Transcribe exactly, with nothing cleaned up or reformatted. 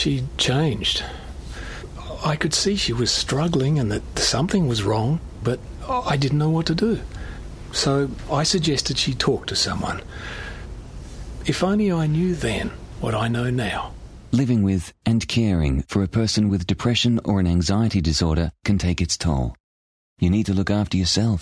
She changed. I could see she was struggling and that something was wrong, but I didn't know what to do. So I suggested she talk to someone. If only I knew then what I know now. Living with and caring for a person with depression or an anxiety disorder can take its toll. You need to look after yourself.